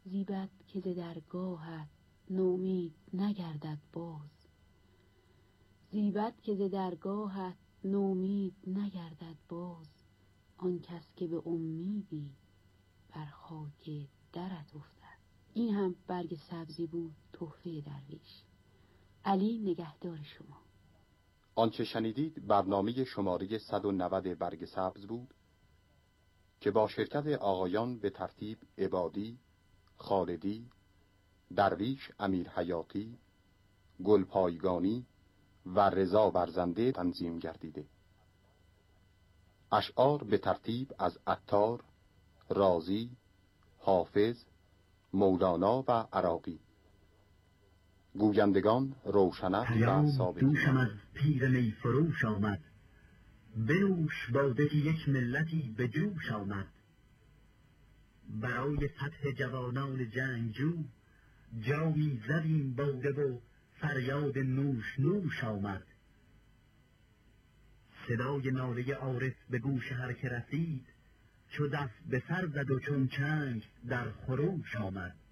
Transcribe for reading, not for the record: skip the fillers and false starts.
زیبد که ز درگاهت نومید نگردد باز. زیبد که ز درگاهت نومید نگردد باز. آن کس که به امیدی بر خاک درت افتد. این هم برگ سبزی بود، تحفه درویش. علی نگهدار شما. آنچه شنیدید برنامه شماره 190 برگ سبز بود که با شرکت آقایان به ترتیب عبادی، خالدی، درویش امیر حیاتی، گلپایگانی و رضا برزنده تنظیم گردیده. اشعار به ترتیب از عطار، رازی، حافظ، مولانا و عراقی. گویندگان روشنک و ثابتی. دوشم از پیر می فروش آمد، بنوش باده که یک ملتی به جوش آمد. برای فتح جوانان جنگجو، جامی زدیم باده و فریاد نوش نوش آمد. صدای ناله عارف به گوش هر که رسید، چو دست به سر زد و چون چنگ در خروش آمد.